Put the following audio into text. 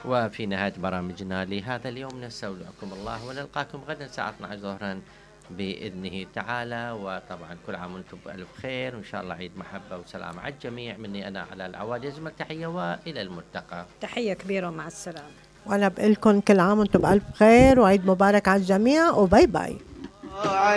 وفي نهاية برامجنا لهذا اليوم نستودعكم الله ونلقاكم غدا الساعة 12 ظهرا بإذنه تعالى. وطبعا كل عام وانتم بألف خير، وإن شاء الله عيد محبة وسلام على الجميع. مني أنا على العواد يزمل تحية وإلى الملتقى. تحية كبيرة ومع السلامة. وأنا بقول لكم كل عام وانتم بألف خير وعيد مبارك على الجميع وباي باي.